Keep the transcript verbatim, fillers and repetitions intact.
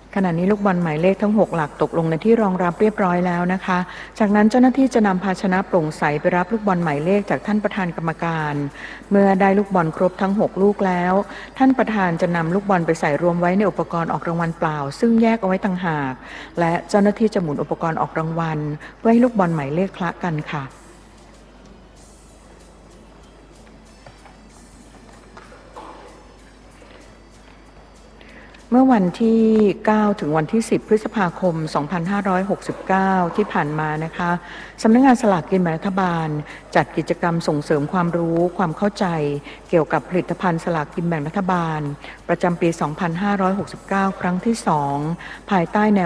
ขณะนี้ลูกบอลหมายเลขทั้งหกหลักตกลงในที่รองรับเรียบร้อยแล้วนะคะจากนั้นเจ้าหน้าที่จะนำภาชนะโปร่งใสไปรับลูกบอลหมายเลขจากท่านประธานกรรมการเมื่อได้ลูกบอลครบทั้งหกลูกแล้วท่านประธานจะนำลูกบอลไปใส่รวมไว้ในอุปกรณ์ออกรางวัลเปล่าซึ่งแยกเอาไว้ต่างหากและเจ้าหน้าที่จะหมุนอุปกรณ์ออกรางวัลเพื่อให้ลูกบอลหมายเลขคละกันค่ะเมื่อวันที่เก้าถึงวันที่สิบพฤษภาคมสองพันห้าร้อยหกสิบเก้าที่ผ่านมานะคะสำนักงานสลากกินแบ่งรัฐบาลจัดกิจกรรมส่งเสริมความรู้ความเข้าใจเกี่ยวกับผลิตภัณฑ์สลากกินแบ่งรัฐบาลประจำปีสองพันห้าร้อยหกสิบเก้าครั้งที่สองภายใต้แนว